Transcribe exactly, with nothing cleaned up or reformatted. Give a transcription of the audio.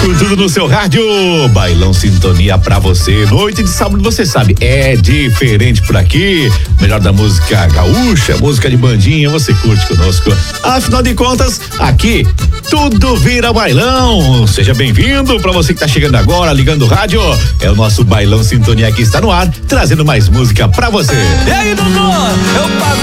Com tudo no seu rádio, Bailão Sintonia pra você. Noite de sábado, você sabe, é diferente por aqui. Melhor da música gaúcha, música de bandinha, você curte conosco. Afinal de contas, aqui tudo vira bailão. Seja bem-vindo pra você que tá chegando agora, ligando o rádio. É o nosso Bailão Sintonia que está no ar, trazendo mais música pra você. E aí, Dudu? Eu